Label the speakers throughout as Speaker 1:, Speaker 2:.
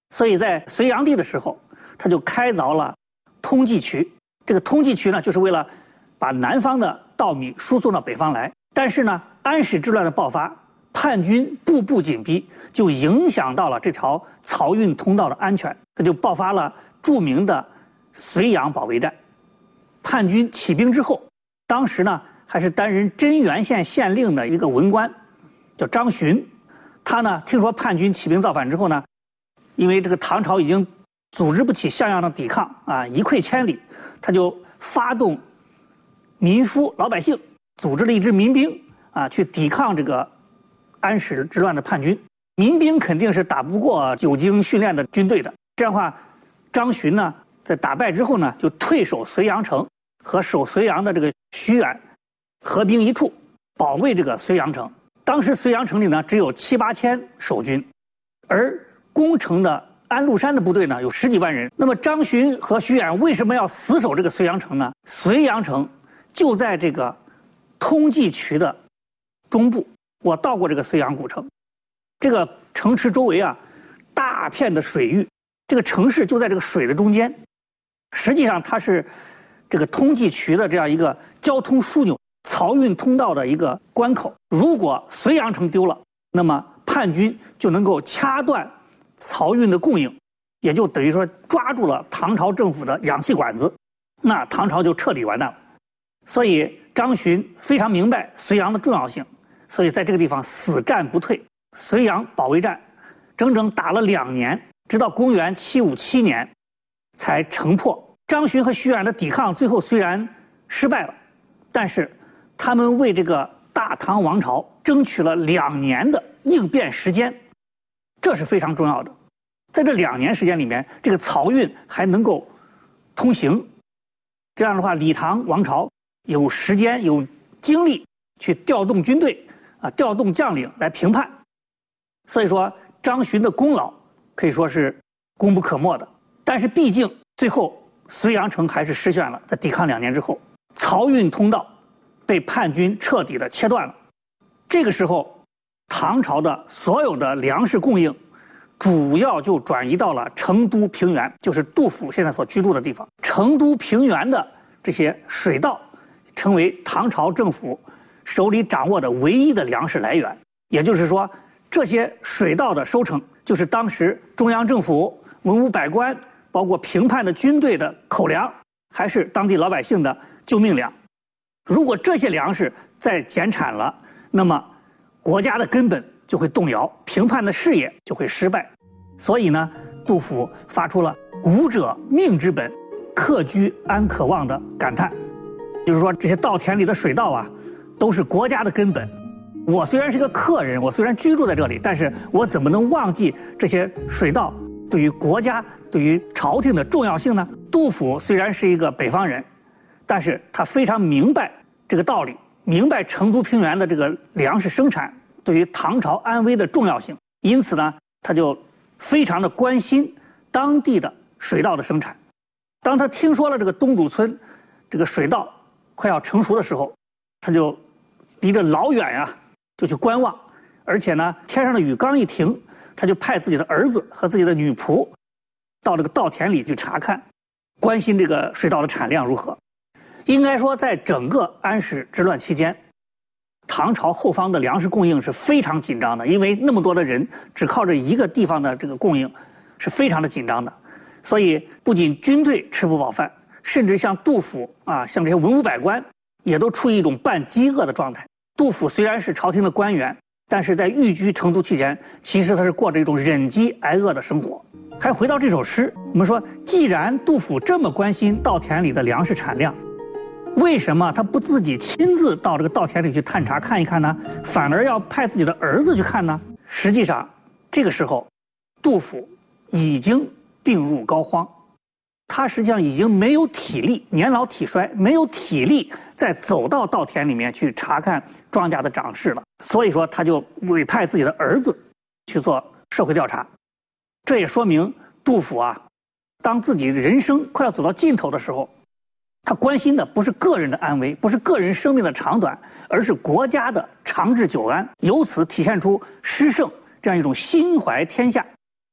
Speaker 1: 所以在隋炀帝的时候，他就开凿了通济渠。这个通济渠呢，就是为了把南方的稻米输送到北方来。但是呢，安史之乱的爆发，叛军步步紧逼，就影响到了这条漕运通道的安全，这就爆发了著名的睢阳保卫战。叛军起兵之后，当时呢还是担任真源县县令的一个文官，叫张巡。他呢听说叛军起兵造反之后呢，因为这个唐朝已经组织不起像样的抵抗啊，一溃千里，他就发动民夫老百姓，组织了一支民兵啊，去抵抗这个安史之乱的叛军。民兵肯定是打不过久经训练的军队的。这样的话，张巡呢在打败之后呢，就退守睢阳城，和守睢阳的这个徐远合兵一处，保卫这个睢阳城。当时睢阳城里呢只有7、8千守军，而攻城的安禄山的部队呢有10几万人。那么张巡和徐远为什么要死守这个睢阳城呢？睢阳城就在这个通济渠的中部，我到过这个睢阳古城，这个城池周围啊大片的水域，这个城市就在这个水的中间。实际上它是这个通济渠的这样一个交通枢纽、漕运通道的一个关口。如果睢阳城丢了，那么叛军就能够掐断漕运的供应，也就等于说抓住了唐朝政府的氧气管子，那唐朝就彻底完蛋了。所以张巡非常明白睢阳的重要性，所以在这个地方死战不退。睢阳保卫战整整打了2年，直到公元757年才城破。张巡和徐远的抵抗最后虽然失败了，但是他们为这个大唐王朝争取了2年的应变时间，这是非常重要的。在这2年时间里面，这个漕运还能够通行，这样的话，李唐王朝有时间有精力去调动军队啊，调动将领来平叛。所以说张巡的功劳可以说是功不可没的。但是毕竟最后睢阳城还是失陷了，在抵抗2年之后，漕运通道被叛军彻底的切断了。这个时候，唐朝的所有的粮食供应主要就转移到了成都平原，就是杜甫现在所居住的地方。成都平原的这些水道成为唐朝政府手里掌握的唯一的粮食来源。也就是说，这些水稻的收成就是当时中央政府、文武百官包括平叛的军队的口粮，还是当地老百姓的救命粮。如果这些粮食再减产了，那么国家的根本就会动摇，平叛的事业就会失败。所以呢，杜甫发出了“谷者命之本，客居安可望”的感叹，就是说这些稻田里的水稻啊，都是国家的根本。我虽然是个客人，我虽然居住在这里，但是我怎么能忘记这些水稻对于国家、对于朝廷的重要性呢？杜甫虽然是一个北方人，但是他非常明白这个道理，明白成都平原的这个粮食生产对于唐朝安危的重要性，因此呢，他就非常的关心当地的水稻的生产。当他听说了这个东主村这个水稻快要成熟的时候，他就离着老远呀，就去观望。而且呢，天上的雨刚一停，他就派自己的儿子和自己的女仆到这个稻田里去查看，关心这个水稻的产量如何。应该说，在整个安史之乱期间，唐朝后方的粮食供应是非常紧张的，因为那么多的人只靠着一个地方的这个供应是非常的紧张的。所以不仅军队吃不饱饭，甚至像杜甫啊，像这些文武百官也都处于一种半饥饿的状态。杜甫虽然是朝廷的官员，但是在寓居成都期间，其实他是过着一种忍饥挨饿的生活。还回到这首诗，我们说，既然杜甫这么关心稻田里的粮食产量，为什么他不自己亲自到这个稻田里去探查看一看呢？反而要派自己的儿子去看呢？实际上，这个时候，杜甫已经病入膏肓，他实际上已经没有体力，年老体衰，没有体力再走到稻田里面去查看庄稼的长势了。所以说，他就委派自己的儿子去做社会调查。这也说明杜甫啊，当自己人生快要走到尽头的时候，他关心的不是个人的安危，不是个人生命的长短，而是国家的长治久安。由此体现出诗圣这样一种心怀天下、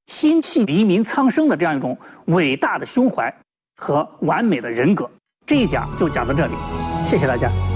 Speaker 1: 心系黎民苍生的这样一种伟大的胸怀和完美的人格。这一讲就讲到这里，谢谢大家。